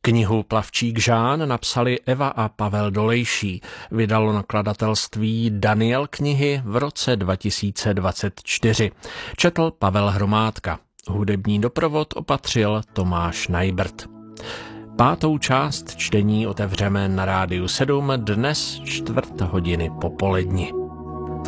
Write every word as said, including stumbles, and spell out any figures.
Knihu Plavčík Žán napsali Eva a Pavel Dolejší. Vydalo nakladatelství Daniel knihy v roce dva tisíce dvacet čtyři. Četl Pavel Hromádka. Hudební doprovod opatřil Tomáš Najbrt. Pátou část čtení otevřeme na Rádiu sedm dnes čtvrt hodiny popoledni.